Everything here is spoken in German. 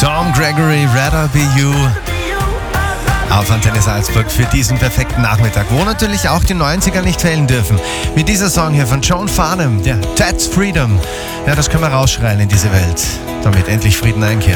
Tom Gregory, Rather Be You. Auf Antenne Salzburg für diesen perfekten Nachmittag, wo natürlich auch die 90er nicht fehlen dürfen. Mit dieser Song hier von Joan Farnham, der That's Freedom. Ja, das können wir rausschreien in diese Welt, damit endlich Frieden einkehrt.